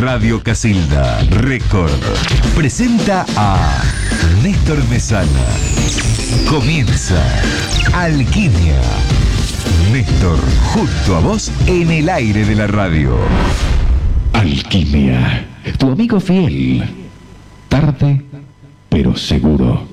Radio Casilda Record presenta a Néstor Mesana. Comienza Alquimia. Néstor, junto a vos en el aire de la radio. Alquimia, tu amigo fiel. Tarde, pero seguro.